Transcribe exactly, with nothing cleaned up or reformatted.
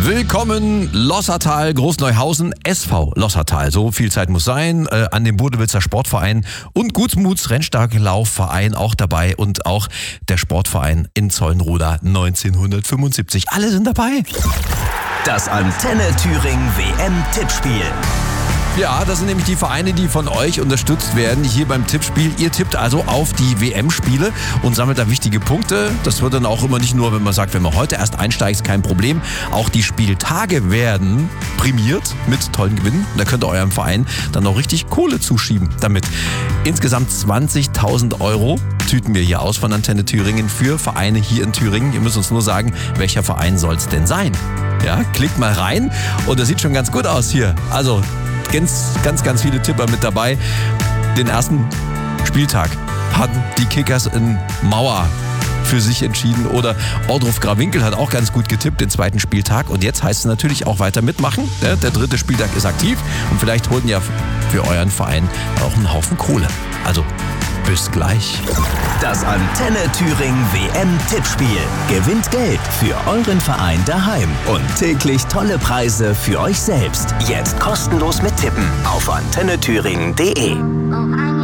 Willkommen, Lossertal, Großneuhausen, S V Lossertal. So viel Zeit muss sein. Äh, an dem Bodewitzer Sportverein und Gutsmuts Rennstacklaufverein auch dabei und auch der Sportverein in Zollenroda neunzehnhundertfünfundsiebzig. Alle sind dabei. Das Antenne Thüringen W M-Tippspiel. Ja, das sind nämlich die Vereine, die von euch unterstützt werden hier beim Tippspiel. Ihr tippt also auf die W M-Spiele und sammelt da wichtige Punkte. Das wird dann auch immer nicht nur, wenn man sagt, wenn man heute erst einsteigt, ist kein Problem. Auch die Spieltage werden prämiert mit tollen Gewinnen. Da könnt ihr eurem Verein dann auch richtig Kohle zuschieben damit. Insgesamt zwanzigtausend Euro tüten wir hier aus von Antenne Thüringen für Vereine hier in Thüringen. Ihr müsst uns nur sagen, welcher Verein soll es denn sein? Ja, klickt mal rein und das sieht schon ganz gut aus hier. Also Ganz, ganz, ganz viele Tipper mit dabei. Den ersten Spieltag hatten die Kickers in Mauer für sich entschieden. Oder Ordruf Grawinkel hat auch ganz gut getippt, den zweiten Spieltag. Und jetzt heißt es natürlich auch weiter mitmachen. Der dritte Spieltag ist aktiv und vielleicht holt ihr ja für euren Verein auch einen Haufen Kohle. Also bis gleich. Das Antenne Thüringen W M-Tippspiel. Gewinnt Geld für euren Verein daheim und täglich tolle Preise für euch selbst. Jetzt kostenlos mit Tippen auf antenne thüringen punkt de.